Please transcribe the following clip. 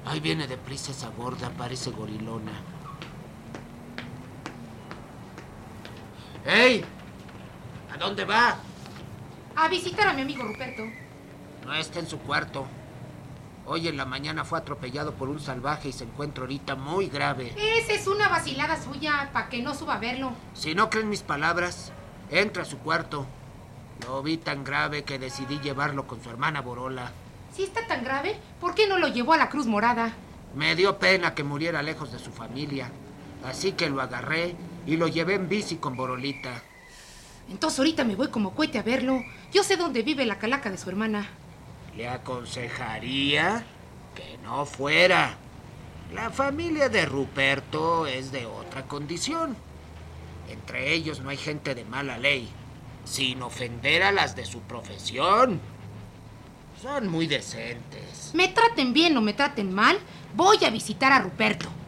Ahí viene deprisa esa gorda, parece gorilona. ¡Ey! ¿A dónde va? A visitar a mi amigo Ruperto. No está en su cuarto. Hoy en la mañana fue atropellado por un salvaje y se encuentra ahorita muy grave. Esa es una vacilada suya, para que no suba a verlo. Si no creen mis palabras, entra a su cuarto. Lo vi tan grave que decidí llevarlo con su hermana Borola. Si está tan grave, ¿por qué no lo llevó a la Cruz Morada? Me dio pena que muriera lejos de su familia. Así que lo agarré y lo llevé en bici con Borolita. Entonces ahorita me voy como cohete a verlo. Yo sé dónde vive la calaca de su hermana. Le aconsejaría que no fuera. La familia de Ruperto es de otra condición. Entre ellos no hay gente de mala ley, sin ofender a las de su profesión. Son muy decentes. Me traten bien o me traten mal, voy a visitar a Ruperto.